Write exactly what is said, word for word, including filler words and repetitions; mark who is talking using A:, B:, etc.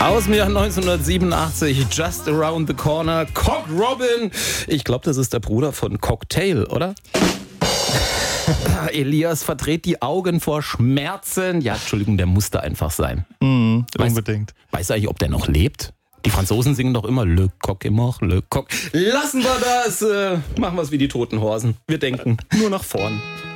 A: Aus dem Jahr neunzehnhundertsiebenundachtzig, Just Around the Corner, Cock Robin. Ich glaube, das ist der Bruder von Cocktail, oder? Elias verdreht die Augen vor Schmerzen. Ja, Entschuldigung, der musste einfach sein.
B: Mm,
A: Weiß-
B: unbedingt.
A: Weißt du eigentlich, ob der noch lebt? Die Franzosen singen doch immer Le Coq est mort, Le Coq. Lassen wir das. Äh, machen wir es wie die Toten Hosen. Wir denken nur nach vorn.